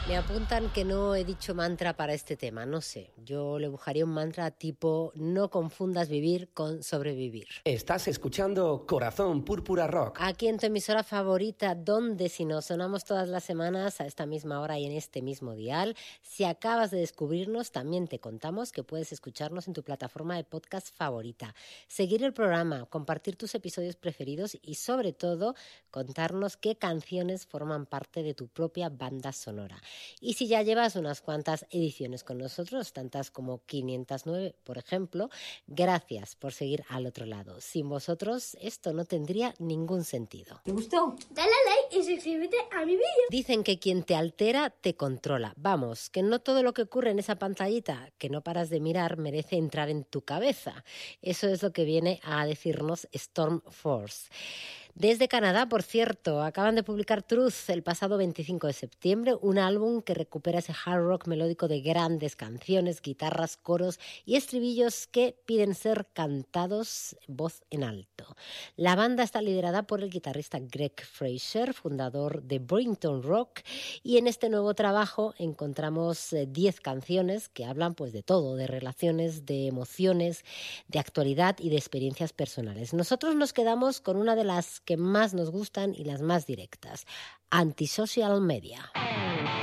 Me apuntan que no he dicho mantra para este tema, no sé. Yo le dibujaría un mantra tipo no confundas vivir con sobrevivir. Estás escuchando Corazón Púrpura Rock. Aquí en tu emisora favorita, donde si nos sonamos todas las semanas a esta misma hora y en este mismo dial. Si acabas de descubrirnos, también te contamos que puedes escucharnos en tu plataforma de podcast favorita, seguir el programa, compartir tus episodios preferidos y sobre todo contarnos qué canciones forman parte de tu propia banda sonora. Y si ya llevas unas cuantas ediciones con nosotros, tantas como 509, por ejemplo, gracias por seguir al otro lado. Sin vosotros esto no tendría ningún sentido. ¿Te gustó? Dale a like y suscríbete a mi vídeo. Dicen que quien te altera te controla. Vamos, que no todo lo que ocurre en esa pantallita que no paras de mirar merece entrar en tu cabeza. Eso es lo que viene a decirnos Storm Force. Desde Canadá, por cierto, acaban de publicar Truth el pasado 25 de septiembre, un álbum que recupera ese hard rock melódico de grandes canciones, guitarras, coros y estribillos que piden ser cantados voz en alto. La banda está liderada por el guitarrista Greg Fraser, fundador de Borington Rock, y en este nuevo trabajo encontramos 10 canciones que hablan pues de todo, de relaciones, de emociones, de actualidad y de experiencias personales. Nosotros nos quedamos con una de las que más nos gustan y las más directas, Antisocial Media.